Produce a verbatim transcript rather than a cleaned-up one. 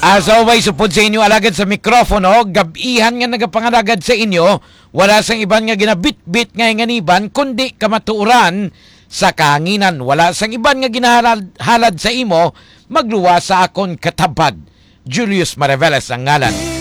As always, supod sa inyo alagad sa mikrofono, gabihan nga nagapangalagad sa inyo, wala sang iban nga ginabit-bit nga inganiban, kundi kamatuuran sa kahanginan. Wala sang iban nga ginahalad halad sa imo, magluwa sa akon katabad. Julius Maraveles ang ngalan.